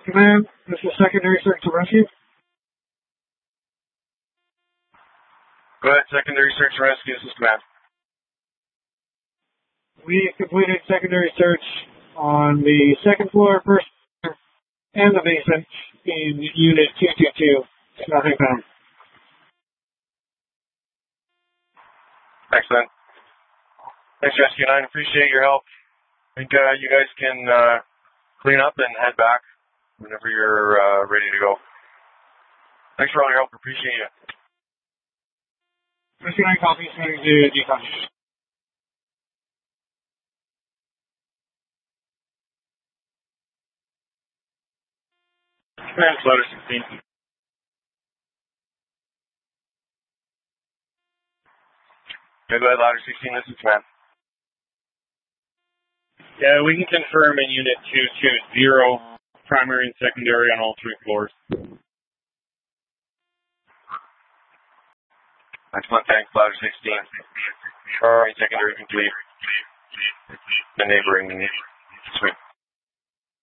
Command, this is secondary search and rescue. Go ahead, secondary search and rescue. This is command. We completed secondary search on the second floor, first floor, and the basement in Unit 222. Nothing found. Excellent. Thanks, Rescue 9. Appreciate your help. I think you guys can clean up and head back whenever you're ready to go. Thanks for all your help. Appreciate you. Rescue 9 copies, heading to decon. Command, Ladder 16. Yeah, go ahead, Ladder 16. This is command. Yeah, we can confirm in Unit 220, primary and secondary on all 3 floors. Excellent, thanks, Ladder 16. Primary and secondary complete. The neighboring